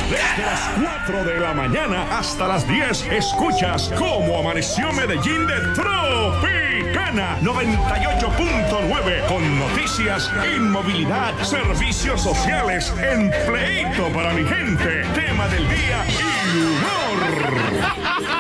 Desde las 4 de la mañana hasta las 10 escuchas cómo amaneció Medellín de Tropicana 98.9 con noticias, inmovilidad, servicios sociales, empleito para mi gente, tema del día y humor.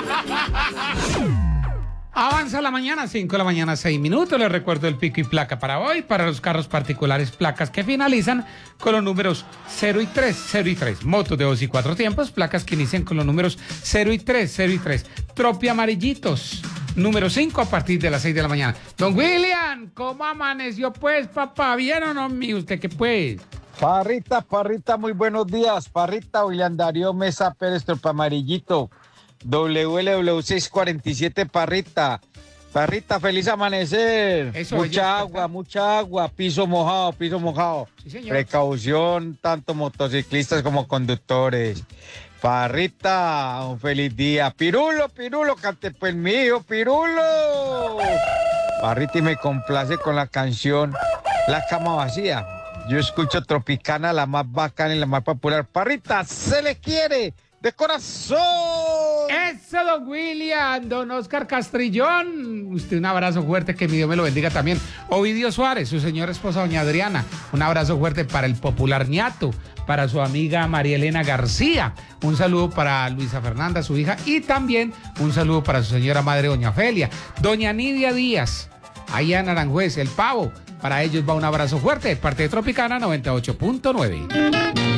Avanza la mañana, 5 de la mañana, 6 minutos. Les recuerdo el pico y placa para hoy, para los carros particulares, placas que finalizan con los números 0 y 3, 0 y 3. Motos de 2 y 4 tiempos, placas que inician con los números 0 y 3, 0 y 3. Tropi amarillitos, número 5 a partir de las 6 de la mañana. Don William, ¿cómo amaneció pues, papá? ¿Bien o no, mi usted qué pues? Parrita, muy buenos días. Parrita, William Darío Mesa Pérez, Tropa Amarillito. WLW647, Parrita. Parrita, feliz amanecer. Eso, mucha agua, piso mojado. Sí, señor. Precaución, tanto motociclistas como conductores. Parrita, un feliz día. Pirulo, cante pues mío, Pirulo. Parrita, y me complace con la canción La Cama Vacía. Yo escucho Tropicana, la más bacana y la más popular. Parrita, se le quiere de corazón. Eso, don William, don Oscar Castrillón. Usted un abrazo fuerte, que mi Dios me lo bendiga también. Ovidio Suárez, su señora esposa doña Adriana. Un abrazo fuerte para el popular ñato, para su amiga María Elena García. Un saludo para Luisa Fernanda, su hija, y también un saludo para su señora madre doña Felia. Doña Nidia Díaz, allá en Aranjuez, el Pavo. Para ellos va un abrazo fuerte de parte de Tropicana 98.9.